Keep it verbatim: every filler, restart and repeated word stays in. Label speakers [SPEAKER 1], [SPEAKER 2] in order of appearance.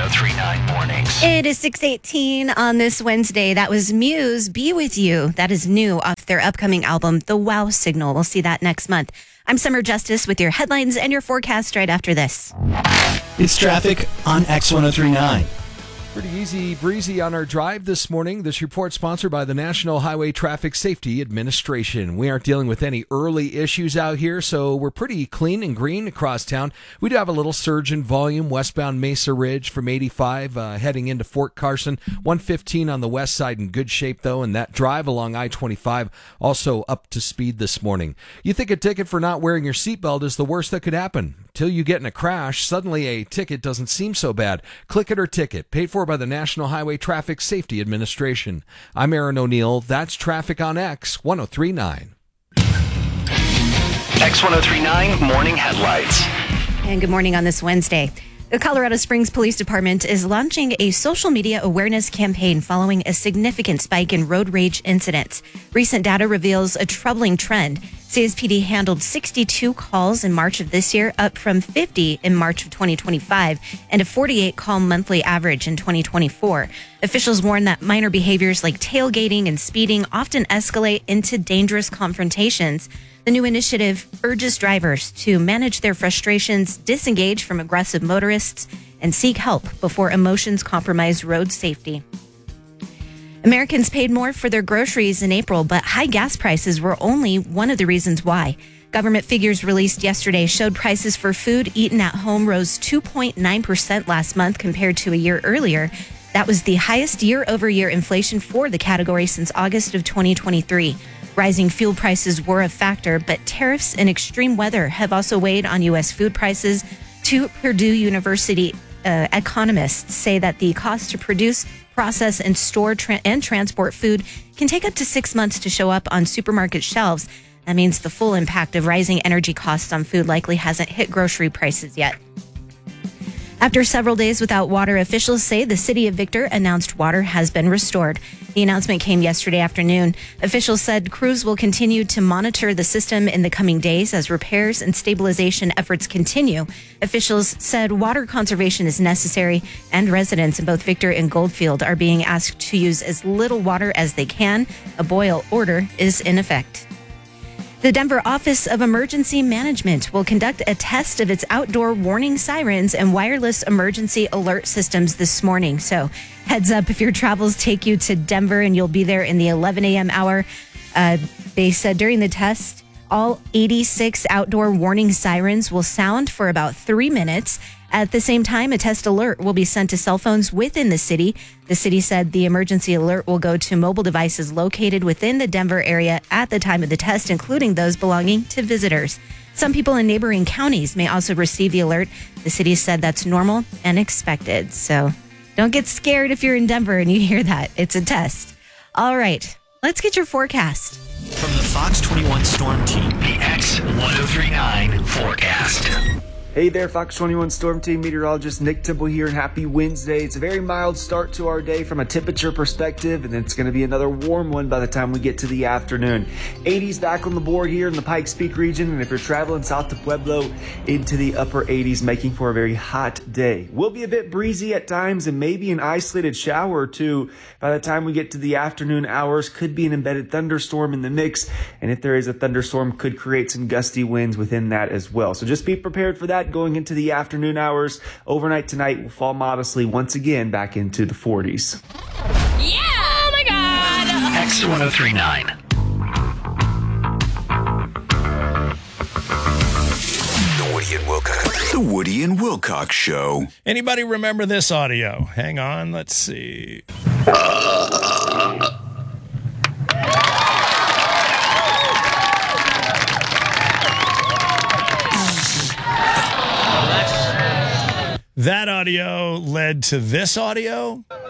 [SPEAKER 1] three point nine Mornings.
[SPEAKER 2] It is six eighteen on this Wednesday. That was Muse, Be With You. That is new off their upcoming album, The Wow Signal. We'll see that next month. I'm Summer Justice with your headlines and your forecast right after this.
[SPEAKER 3] It's traffic on X one oh three point nine.
[SPEAKER 4] Pretty easy breezy on our drive this morning. This report sponsored by the National Highway Traffic Safety Administration. We aren't dealing with any early issues out here, so we're pretty clean and green across town. We do have a little surge in volume westbound Mesa Ridge from eighty-five uh, heading into Fort Carson. one fifteen on the west side in good shape, though, and that drive along I twenty-five also up to speed this morning. You think a ticket for not wearing your seatbelt is the worst that could happen. Till you get in a crash, suddenly a ticket doesn't seem so bad. Click It or Ticket, paid for by the National Highway Traffic Safety Administration. I'm Aaron O'Neill. That's Traffic on X one oh three point nine.
[SPEAKER 1] X one oh three point nine Morning Headlights.
[SPEAKER 2] And good morning on this Wednesday. The Colorado Springs Police Department is launching a social media awareness campaign following a significant spike in road rage incidents. Recent data reveals a troubling trend. C S P D handled sixty-two calls in March of this year, up from fifty in March of twenty twenty-five, and a forty-eight call monthly average in twenty twenty-four. Officials warn that minor behaviors like tailgating and speeding often escalate into dangerous confrontations. The new initiative urges drivers to manage their frustrations, disengage from aggressive motorists, and seek help before emotions compromise road safety. Americans paid more for their groceries in April, but high gas prices were only one of the reasons why. Government figures released yesterday showed prices for food eaten at home rose two point nine percent last month compared to a year earlier. That was the highest year-over-year inflation for the category since August of twenty twenty-three. Rising fuel prices were a factor, but tariffs and extreme weather have also weighed on U S food prices. Two Purdue University uh, economists say that the cost to produce, process, and store tra- and transport food can take up to six months to show up on supermarket shelves. That means the full impact of rising energy costs on food likely hasn't hit grocery prices yet. After several days without water, officials say the city of Victor announced water has been restored. The announcement came yesterday afternoon. Officials said crews will continue to monitor the system in the coming days as repairs and stabilization efforts continue. Officials said water conservation is necessary, and residents in both Victor and Goldfield are being asked to use as little water as they can. A boil order is in effect. The Denver Office of Emergency Management will conduct a test of its outdoor warning sirens and wireless emergency alert systems this morning. So heads up if your travels take you to Denver and you'll be there in the eleven a.m. hour. Uh, they said during the test, all eighty-six outdoor warning sirens will sound for about three minutes. At the same time, a test alert will be sent to cell phones within the city. The city said the emergency alert will go to mobile devices located within the Denver area at the time of the test, including those belonging to visitors. Some people in neighboring counties may also receive the alert. The city said that's normal and expected. So don't get scared if you're in Denver and you hear that. It's a test. All right, let's get your forecast.
[SPEAKER 3] From the Fox twenty-one Storm Team,
[SPEAKER 1] The X one oh three point nine Forecast.
[SPEAKER 5] Hey there, Fox twenty-one Storm Team meteorologist Nick Temple here, and happy Wednesday. It's a very mild start to our day from a temperature perspective, and it's going to be another warm one by the time we get to the afternoon. eighties back on the board here in the Pikes Peak region, and if you're traveling south to Pueblo, into the upper eighties, making for a very hot day. Will be a bit breezy at times, and maybe an isolated shower or two by the time we get to the afternoon hours. Could be an embedded thunderstorm in the mix, and if there is a thunderstorm, could create some gusty winds within that as well. So just be prepared for that. Going into the afternoon hours, overnight tonight will fall modestly once again back into the forties.
[SPEAKER 6] Yeah! Oh my God!
[SPEAKER 1] X one oh three point nine.
[SPEAKER 7] The Woody and Wilcox. The Woody and Wilcox Show.
[SPEAKER 8] Anybody remember this audio? Hang on, let's see. That audio led to this audio.